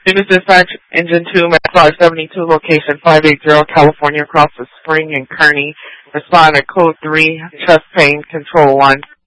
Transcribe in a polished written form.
Student dispatch, engine 2, Massage 72, location 580, California, across the spring in Kearney. Respond at code 3, chest pain, control 1.